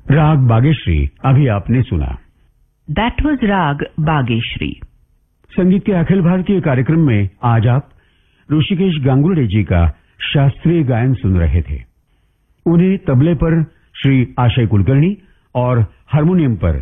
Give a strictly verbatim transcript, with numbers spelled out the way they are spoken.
राग बागेश्री अभी आपने सुना। दैट वाज राग बागेश्री। संगीत के अखिल भारतीय कार्यक्रम में आज आप ऋषिकेश गांगुर्डे जी का शास्त्रीय गायन सुन रहे थे। उन्हें तबले पर श्री आशय कुलकर्णी और हारमोनियम पर